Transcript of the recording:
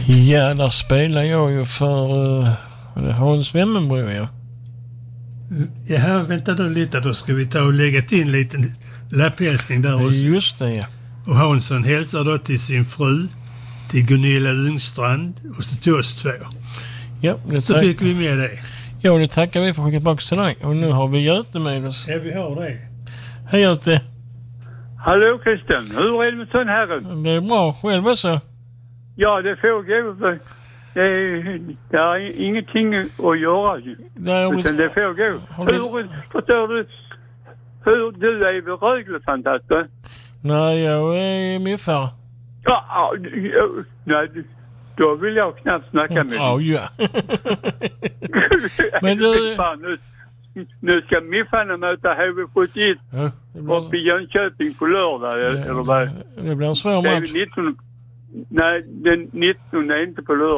Ja, där spelar jag ju för Hans Wemmenbro, ja. Ja, vänta då lite. Då ska vi ta och lägga till en liten lapphälsning där också. Just det, ja. Och Hansson hälsar då till sin fru, till Gunilla Lundstrand och så till oss två. Ja, så fick vi med det. Ja, det tackar vi för att skicka tillbaka till dig. Och nu har vi Göte med oss. Ja, vi har det. Hej Göte. Hallå Christian, hur är det med sån här? Det är bra, själv också. Ja, det får gå. Det är ingenting att göra. Utan det får gå. Förstår du hur du är vid Rögle-fantasten? Nej, jag är miffar. Nej, då vill jag knappt snacka med dig. Ja. Men du... Nu ska Miffarna möta HV71 uppe i Jönköping på lördag. Eller vad? Det blir en svår match. Nej, den 19 är inte på lördag.